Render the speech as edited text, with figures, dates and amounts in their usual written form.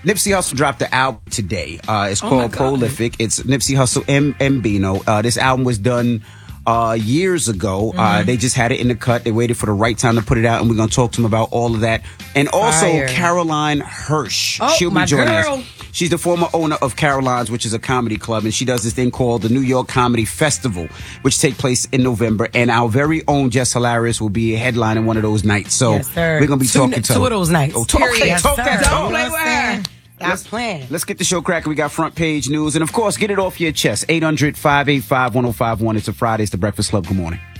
Nipsey Hussle dropped the album today. It's called Prolific. It's Nipsey Hussle and Bino. This album was done years ago. They just had it in the cut. They waited for the right time to put it out, and we're going to talk to them about all of that. And also Caroline Hirsch. She'll be joining us. She's the former owner of Caroline's, which is a comedy club, and she does this thing called the New York Comedy Festival, which take place in November. And our very own Jess Hilarious will be headlining one of those nights. So we're going to be talking to her. Two of those nights. Oh, talk that talk. Don't play with her. Stop playing. Let's get the show cracking. We got front page news. And, of course, get it off your chest. 800-585-1051. It's a Friday. It's the Breakfast Club. Good morning.